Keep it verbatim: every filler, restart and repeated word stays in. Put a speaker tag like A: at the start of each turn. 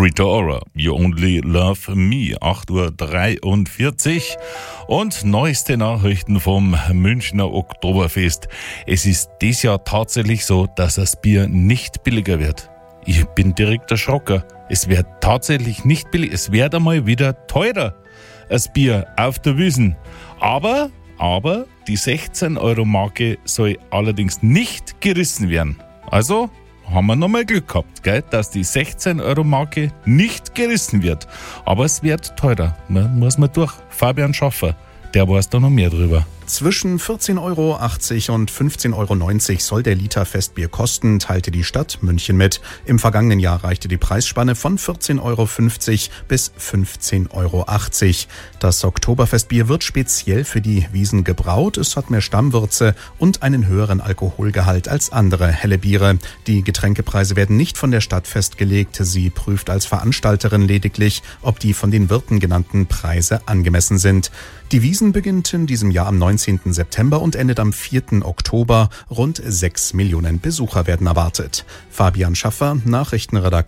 A: Rita Ora, You Only Love Me, acht Uhr dreiundvierzig. Und neueste Nachrichten vom Münchner Oktoberfest. Es ist dieses Jahr tatsächlich so, dass das Bier nicht billiger wird. Ich bin direkt erschrocken. Es wird tatsächlich nicht billig. Es wird einmal wieder teurer, das Bier auf der Wiesn. Aber, aber die sechzehn-Euro-Marke soll allerdings nicht gerissen werden. Also haben wir nochmal Glück gehabt, gell, dass die sechzehn-Euro-Marke nicht gerissen wird. Aber es wird teurer. Man muss man durch. Fabian Schaffer, der weiß da noch mehr drüber.
B: Zwischen vierzehn Euro achtzig und fünfzehn Euro neunzig soll der Liter Festbier kosten, teilte die Stadt München mit. Im vergangenen Jahr reichte die Preisspanne von vierzehn Euro fünfzig bis fünfzehn Euro achtzig. Das Oktoberfestbier wird speziell für die Wiesn gebraut. Es hat mehr Stammwürze und einen höheren Alkoholgehalt als andere helle Biere. Die Getränkepreise werden nicht von der Stadt festgelegt. Sie prüft als Veranstalterin lediglich, ob die von den Wirten genannten Preise angemessen sind. Die Wiesn beginnt in diesem Jahr am neunzehnten September und endet am vierten Oktober. Rund sechs Millionen Besucher werden erwartet. Fabian Schaffer, Nachrichtenredakteur.